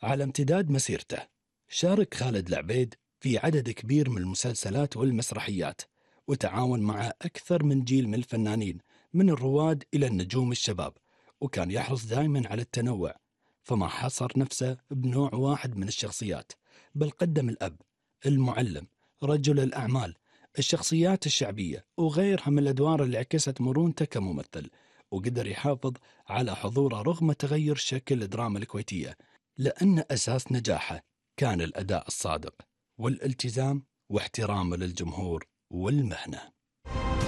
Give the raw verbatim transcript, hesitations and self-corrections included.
على امتداد مسيرته شارك خالد العبيد في عدد كبير من المسلسلات والمسرحيات، وتعاون مع أكثر من جيل من الفنانين من الرواد إلى النجوم الشباب، وكان يحرص دائما على التنوع، فما حصر نفسه بنوع واحد من الشخصيات، بل قدم الأب، المعلم، رجل الأعمال، الشخصيات الشعبية وغيرها من الأدوار اللي عكست مرونته كممثل، وقدر يحافظ على حضوره رغم تغير شكل الدراما الكويتية، لأن أساس نجاحه كان الأداء الصادق والالتزام واحترامه للجمهور والمهنة.